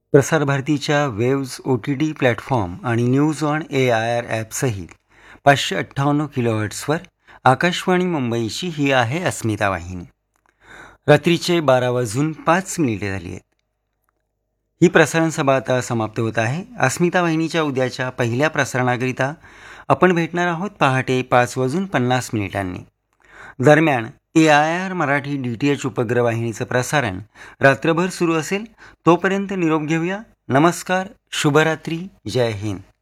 प्रसार भारतीच्या waves OTT platform आणि न्यूज ऑन AIR ॲपसहित 558 किलोहर्ट्झवर आकाशवाणी मुंबईची ही आहे अस्मिता वाहिनी. रात्रीचे 12:05 झाली आहेत. ही प्रसारण सभा आता समाप्त होत आहे. अस्मिता वाहिनीच्या उद्याच्या पहिल्या प्रसारणाकरिता आपण भेटणार आहोत पहाटे 5:50 दरम्यान AIR मराठी DTH उपग्रह वाहिनीचं प्रसारण रात्रभर सुरू असेल. तोपर्यंत निरोप घेऊया. नमस्कार, शुभरात्री, जय हिंद.